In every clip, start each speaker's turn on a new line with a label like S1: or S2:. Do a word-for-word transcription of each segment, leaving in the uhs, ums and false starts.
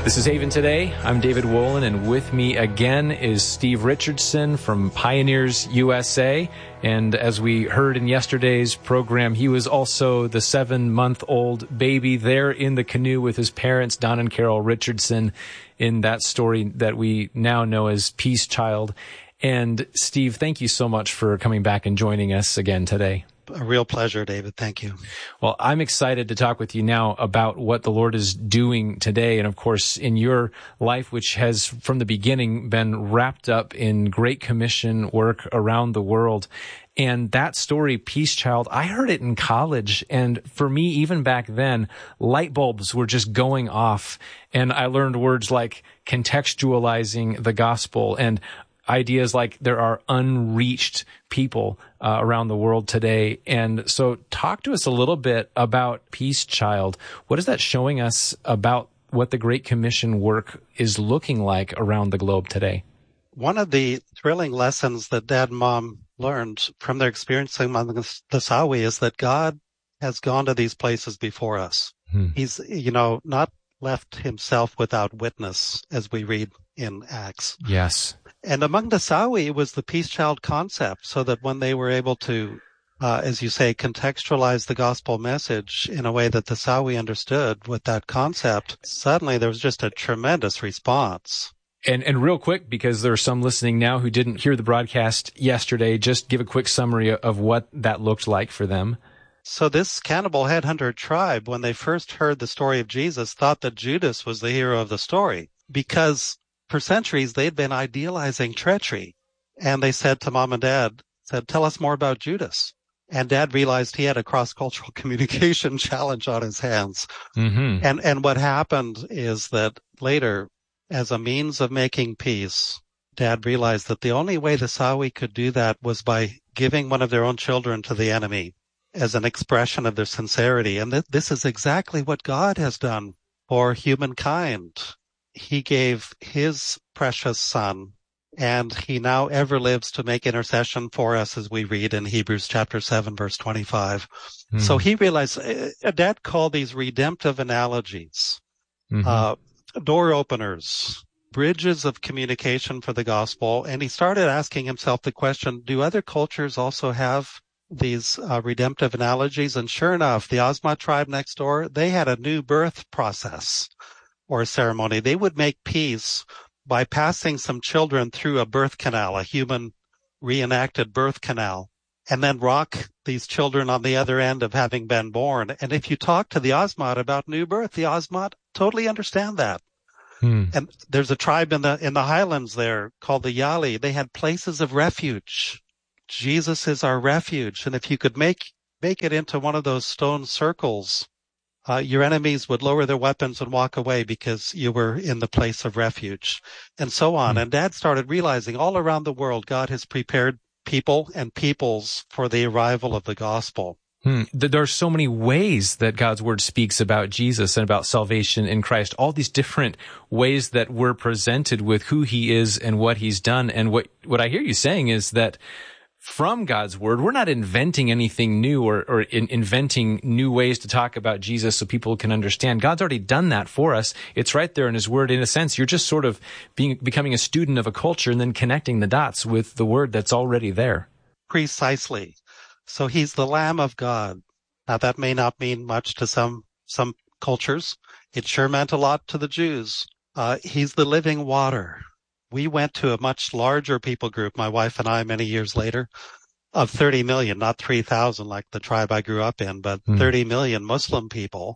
S1: This is Haven Today. I'm David Wolin, and with me again is Steve Richardson from Pioneers U S A. And as we heard in yesterday's program, he was also the seven-month-old baby there in the canoe with his parents, Don and Carol Richardson, in that story that we now know as Peace Child. And Steve, thank you so much for coming back and joining us again today.
S2: A real pleasure, David. Thank you.
S1: Well, I'm excited to talk with you now about what the Lord is doing today. And of course, in your life, which has from the beginning been wrapped up in Great Commission work around the world. And that story, Peace Child, I heard it in college. And for me, even back then, light bulbs were just going off. And I learned words like contextualizing the gospel and ideas like there are unreached people uh, around the world today. And so talk to us a little bit about Peace Child. What is that showing us about what the Great Commission work is looking like around the globe today?
S2: One of the thrilling lessons that Dad and Mom learned from their experience among the Sawi is that God has gone to these places before us. Hmm. He's, you know, not left himself without witness, as we read in Acts.
S1: Yes.
S2: And among the Sawi, it was the Peace Child concept, so that when they were able to, uh, as you say, contextualize the gospel message in a way that the Sawi understood with that concept, suddenly there was just a tremendous response.
S1: And and real quick, because there are some listening now who didn't hear the broadcast yesterday, just give a quick summary of what that looked like for them.
S2: So this cannibal headhunter tribe, when they first heard the story of Jesus, thought that Judas was the hero of the story, because for centuries, they'd been idealizing treachery. And they said to Mom and Dad, said, tell us more about Judas. And Dad realized he had a cross-cultural communication challenge on his hands. Mm-hmm. And, and what happened is that later, as a means of making peace, Dad realized that the only way the Sawi could do that was by giving one of their own children to the enemy as an expression of their sincerity. And th- this is exactly what God has done for humankind. He gave his precious son, and he now ever lives to make intercession for us, as we read in Hebrews chapter seven, verse twenty-five. Mm. So he realized, uh, Dad called these redemptive analogies, mm-hmm. uh, door openers, bridges of communication for the gospel. And he started asking himself the question, do other cultures also have these uh, redemptive analogies? And sure enough, the Ozma tribe next door, they had a new birth process or a ceremony. They would make peace by passing some children through a birth canal, a human reenacted birth canal, and then rock these children on the other end of having been born. And if you talk to the Osmat about new birth, the Osmat totally understand that. Hmm. And there's a tribe in the in the highlands there called the Yali. They had places of refuge. Jesus is our refuge. And if you could make make it into one of those stone circles, Uh, your enemies would lower their weapons and walk away because you were in the place of refuge, and so on. Mm. And Dad started realizing all around the world, God has prepared people and peoples for the arrival of the gospel.
S1: Hmm. There are so many ways that God's word speaks about Jesus and about salvation in Christ, all these different ways that we're presented with who he is and what he's done. And what, what I hear you saying is that from God's word, we're not inventing anything new or, or in, inventing new ways to talk about Jesus so people can understand. God's already done that for us. It's right there in his word. In a sense, you're just sort of being becoming a student of a culture and then connecting the dots with the word that's already there.
S2: Precisely. So he's the Lamb of God. Now, that may not mean much to some some cultures. It sure meant a lot to the Jews. Uh, he's the living water. We went to a much larger people group, my wife and I, many years later, of thirty million, not three thousand like the tribe I grew up in, but mm. thirty million Muslim people.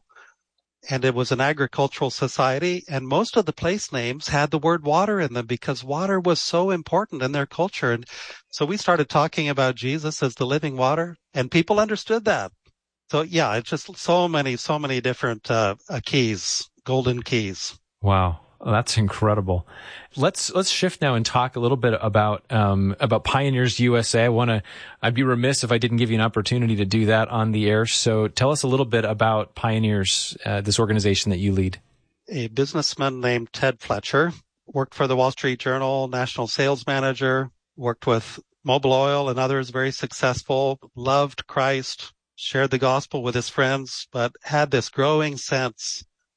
S2: And it was an agricultural society, and most of the place names had the word water in them because water was so important in their culture. And so we started talking about Jesus as the living water, and people understood that. So yeah, it's just so many, so many different uh, uh, keys, golden keys.
S1: Wow. That's incredible. Let's let's shift now and talk a little bit about um, about Pioneers U S A. I want to. I'd be remiss if I didn't give you an opportunity to do that on the air. So tell us a little bit about Pioneers, uh, this organization that you lead.
S2: A businessman named Ted Fletcher worked for the Wall Street Journal, national sales manager, worked with Mobil Oil and others, very successful, loved Christ, shared the gospel with his friends, but had this growing sense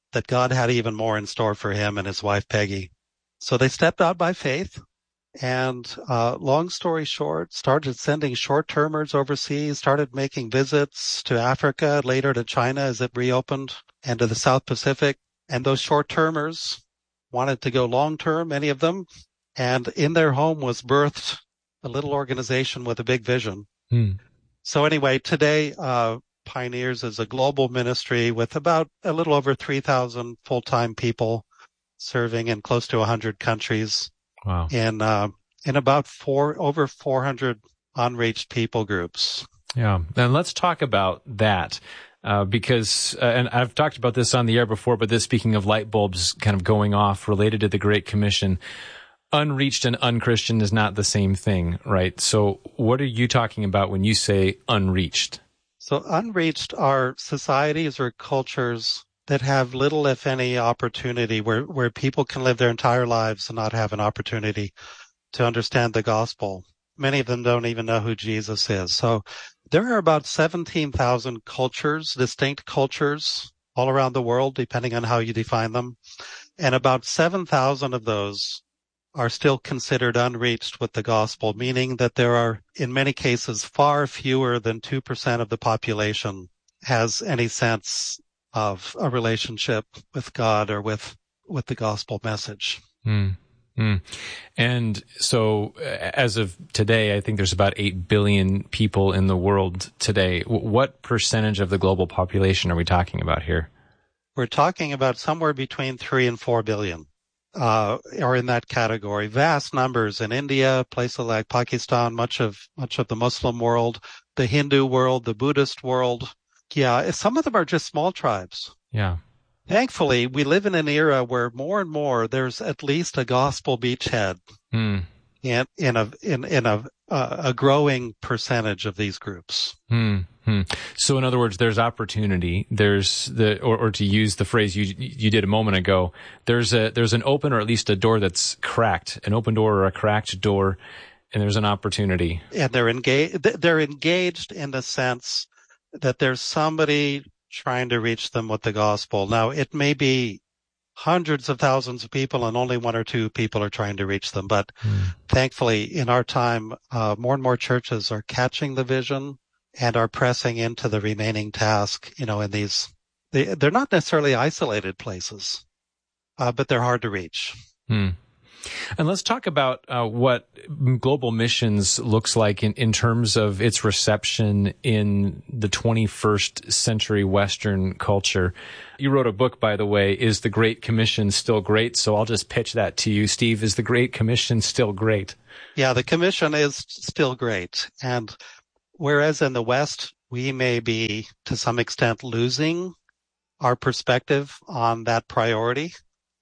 S2: that God had even more in store for him and his wife, Peggy. So they stepped out by faith. And uh, long story short, started sending short-termers overseas, started making visits to Africa, later to China as it reopened, and to the South Pacific. And those short-termers wanted to go long-term, many of them. And in their home was birthed a little organization with a big vision.
S1: Hmm.
S2: So anyway, today, uh, Pioneers is a global ministry with about a little over three thousand full-time people serving in close to one hundred countries.
S1: Wow.
S2: In, uh, in about four, over four hundred unreached people groups.
S1: Yeah. And let's talk about that. Uh, because, uh, and I've talked about this on the air before, but this, speaking of light bulbs kind of going off related to the Great Commission, unreached and unchristian is not the same thing, right? So what are you talking about when you say unreached?
S2: So unreached are societies or cultures that have little, if any, opportunity, where, where people can live their entire lives and not have an opportunity to understand the gospel. Many of them don't even know who Jesus is. So there are about seventeen thousand cultures, distinct cultures all around the world, depending on how you define them. And about seven thousand of those are still considered unreached with the gospel, meaning that there are, in many cases, far fewer than two percent of the population has any sense of a relationship with God or with, with the gospel message.
S1: Mm, mm. And so as of today, I think there's about eight billion people in the world today. What percentage of the global population are we talking about here?
S2: We're talking about somewhere between three and four billion, uh, are in that category. Vast numbers in India, places like Pakistan, much of, much of the Muslim world, the Hindu world, the Buddhist world. Yeah, some of them are just small tribes.
S1: Yeah.
S2: Thankfully, we live in an era where more and more there's at least a gospel beachhead
S1: Mm.
S2: in, in a in in a uh, a growing percentage of these groups.
S1: Mm. Mm. So, in other words, there's opportunity. There's the, or, or to use the phrase you you did a moment ago, there's a there's an open, or at least a door that's cracked, an open door or a cracked door, and there's an opportunity.
S2: And they're engaged. They're engaged in the sense that there's somebody trying to reach them with the gospel. Now, it may be hundreds of thousands of people and only one or two people are trying to reach them. But
S1: Mm.
S2: thankfully, in our time, uh, more and more churches are catching the vision and are pressing into the remaining task, you know, in these, they, they're not necessarily isolated places, uh, but they're hard to reach.
S1: Mm. And let's talk about uh, what global missions looks like in, in terms of its reception in the twenty-first century Western culture. You wrote a book, by the way, Is the Great Commission Still Great? So I'll just pitch that to you, Steve. Is the Great Commission still great?
S2: Yeah, the commission is still great. And whereas in the West, we may be to some extent losing our perspective on that priority,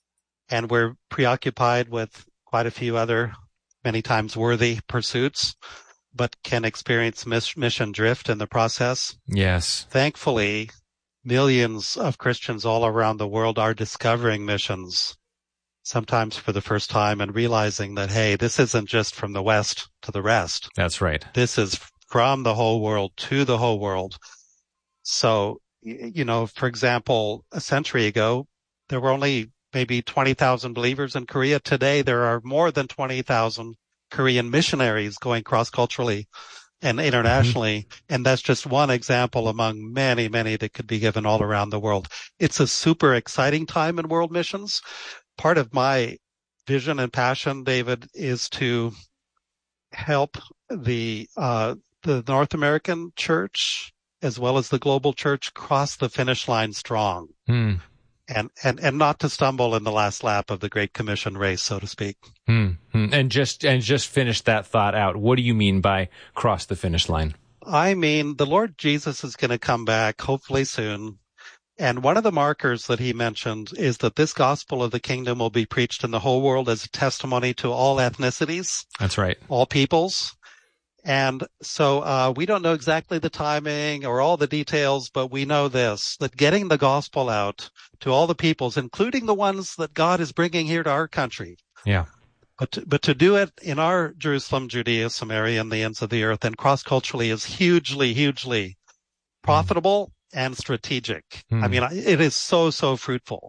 S2: and we're preoccupied with quite a few other, many times worthy pursuits, but can experience mis- mission drift in the process.
S1: Yes.
S2: Thankfully, millions of Christians all around the world are discovering missions, sometimes for the first time, and realizing that, hey, this isn't just from the West to the rest.
S1: That's right.
S2: This is from the whole world to the whole world. So, you know, for example, a century ago, there were only maybe twenty thousand believers in Korea. Today, there are more than twenty thousand Korean missionaries going cross-culturally and internationally. Mm-hmm. And that's just one example among many, many that could be given all around the world. It's a super exciting time in world missions. Part of my vision and passion, David, is to help the, uh, the North American church as well as the global church cross the finish line strong.
S1: Mm. And,
S2: and, and not to stumble in the last lap of the Great Commission race, so to speak.
S1: Hmm. And just, and just finish that thought out. What do you mean by cross the finish line?
S2: I mean, the Lord Jesus is going to come back hopefully soon. And one of the markers that he mentioned is that this gospel of the kingdom will be preached in the whole world as a testimony to all ethnicities.
S1: That's right.
S2: All peoples. And so, uh, we don't know exactly the timing or all the details, but we know this, that getting the gospel out to all the peoples, including the ones that God is bringing here to our country.
S1: Yeah.
S2: But to, but to do it in our Jerusalem, Judea, Samaria, and the ends of the earth and cross-culturally is hugely, hugely profitable mm. and strategic. Mm. I mean, it is so, so fruitful.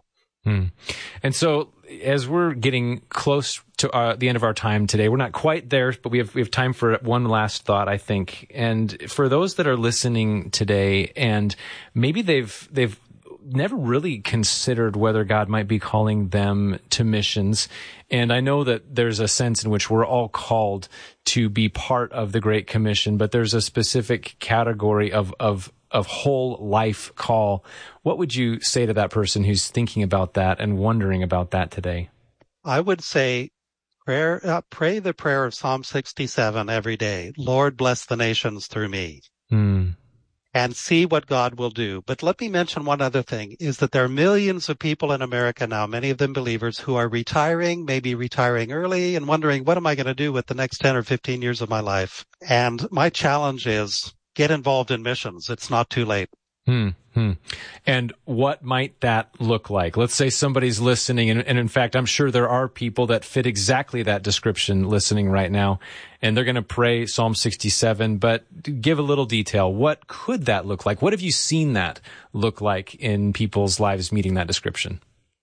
S1: Hmm. And so as we're getting close to uh, the end of our time today, we're not quite there, but we have we have time for one last thought, I think. And for those that are listening today, and maybe they've they've never really considered whether God might be calling them to missions. And I know that there's a sense in which we're all called to be part of the Great Commission, but there's a specific category of of of whole life call. What would you say to that person who's thinking about that and wondering about that today?
S2: I would say prayer, uh, pray the prayer of Psalm sixty-seven every day. Lord, bless the nations through me.
S1: Mm.
S2: And see what God will do. But let me mention one other thing, is that there are millions of people in America now, many of them believers, who are retiring, maybe retiring early, and wondering, what am I going to do with the next ten or fifteen years of my life? And my challenge is, get involved in missions. It's not too late.
S1: Hmm, hmm. And what might that look like? Let's say somebody's listening, and, and in fact, I'm sure there are people that fit exactly that description listening right now, and they're going to pray Psalm sixty-seven, but give a little detail. What could that look like? What have you seen that look like in people's lives meeting that description?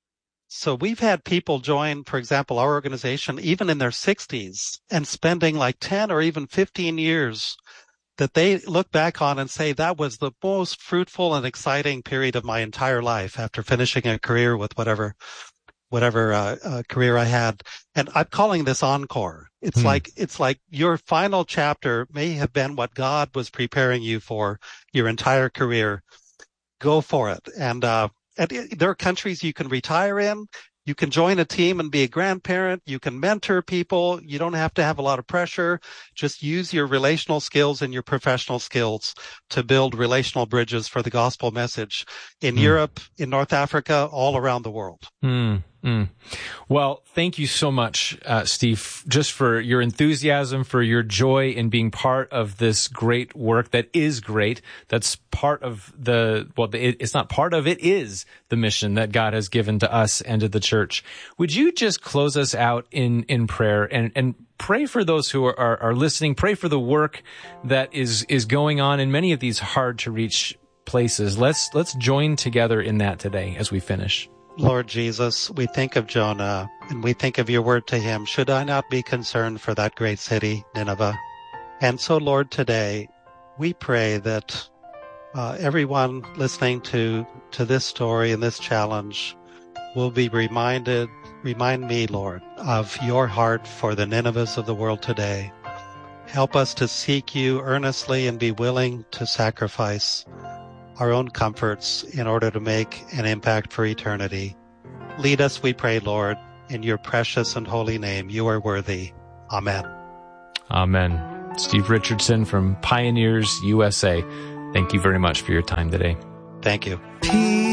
S2: So we've had people join, for example, our organization, even in their sixties, and spending like ten or even fifteen years that they look back on and say, that was the most fruitful and exciting period of my entire life after finishing a career with whatever whatever uh, uh, career I had. And I'm calling this encore. It's hmm. like it's like your final chapter may have been what God was preparing you for your entire career. Go for it. And, uh, and it, there are countries you can retire in. You can join a team and be a grandparent. You can mentor people. You don't have to have a lot of pressure. Just use your relational skills and your professional skills to build relational bridges for the gospel message in mm. Europe, in North Africa, all around the world.
S1: Mm. Mm. Well, thank you so much, uh, Steve, just for your enthusiasm, for your joy in being part of this great work that is great. That's part of the, well, the, it's not part of, it is the mission that God has given to us and to the church. Would you just close us out in, in prayer and, and pray for those who are, are, are listening, pray for the work that is, is going on in many of these hard to reach places. Let's, let's join together in that today as we finish.
S2: Lord Jesus, we think of Jonah and we think of your word to him. Should I not be concerned for that great city, Nineveh? And so, Lord, today we pray that uh, everyone listening to, to this story and this challenge will be reminded, remind me, Lord, of your heart for the Ninevehs of the world today. Help us to seek you earnestly and be willing to sacrifice our own comforts in order to make an impact for eternity. Lead us, we pray, Lord, in your precious and holy name. You are worthy. Amen.
S1: Amen. Steve Richardson from Pioneers U S A, thank you very much for your time today.
S2: Thank you.